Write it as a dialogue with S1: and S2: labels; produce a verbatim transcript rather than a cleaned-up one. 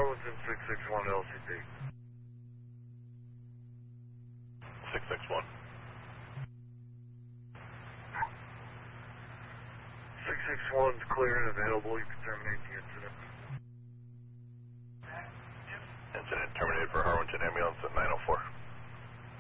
S1: Harlington six six one L C D.
S2: six six one.
S1: six six one's clear and available. You can terminate the incident.
S2: Incident terminated for Harlington ambulance at nine oh four.